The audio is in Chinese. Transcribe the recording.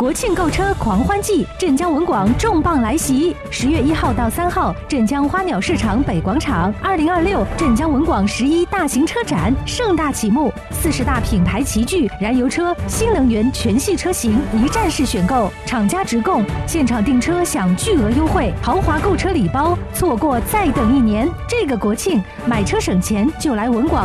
国庆购车狂欢季，镇江文广重磅来袭！10月1号到3号，镇江花鸟市场北广场，2026镇江文广11大型车展盛大启幕，40大品牌齐聚，燃油车、新能源全系车型一站式选购，厂家直供，现场订车享巨额优惠，豪华购车礼包，错过再等1年。这个国庆买车省钱就来文广。